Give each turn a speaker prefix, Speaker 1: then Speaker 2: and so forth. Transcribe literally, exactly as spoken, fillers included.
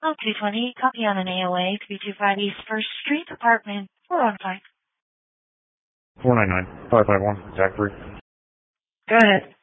Speaker 1: Oh, two twenty, copy on an A O A, three two five East First Street, apartment four one five.
Speaker 2: four nine nine, five five one, Zachary.
Speaker 1: Go ahead.